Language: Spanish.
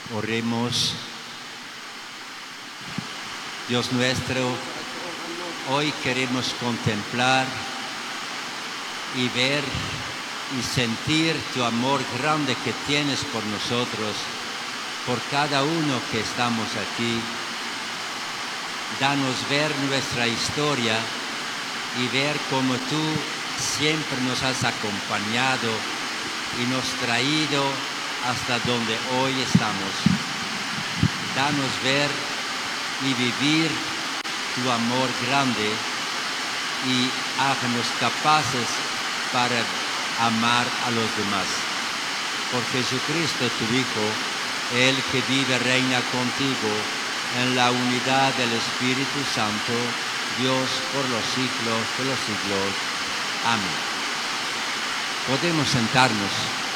Oremos. Dios nuestro, hoy queremos contemplar y ver y sentir tu amor grande que tienes por nosotros, por cada uno que estamos aquí. Danos ver nuestra historia y ver cómo tú siempre nos has acompañado y nos traído hasta donde hoy estamos. Danos ver y vivir tu amor grande y háganos capaces para amar a los demás. Por Jesucristo, tu Hijo, el que vive, reina contigo en la unidad del Espíritu Santo, Dios por los siglos de los siglos. Amén. Podemos sentarnos.